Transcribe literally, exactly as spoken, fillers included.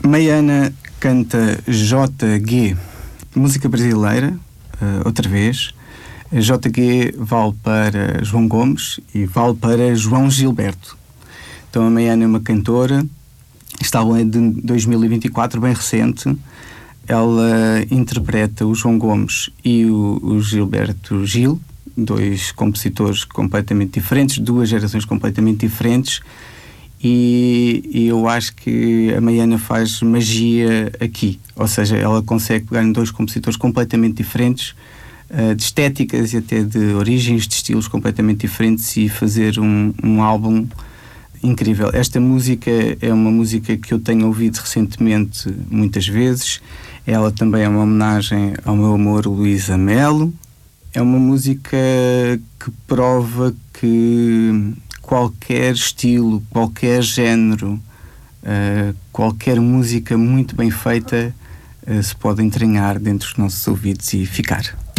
Maiana canta J G, música brasileira, uh, outra vez. J G vale para João Gomes e vale para João Gilberto. Então a Maiana é uma cantora, está é de dois mil e vinte e quatro, bem recente. Ela interpreta o João Gomes e o, o Gilberto Gil, dois compositores completamente diferentes, duas gerações completamente diferentes, e, e eu acho que a Maiana faz magia aqui, ou seja, ela consegue pegar em dois compositores completamente diferentes, uh, de estéticas e até de origens, de estilos completamente diferentes, e fazer um, um álbum incrível. Esta música é uma música que eu tenho ouvido recentemente muitas vezes. Ela também é uma homenagem ao meu amor Luísa Melo. É uma música que prova que qualquer estilo, qualquer género, uh, qualquer música muito bem feita uh, se pode entranhar dentro dos nossos ouvidos e ficar.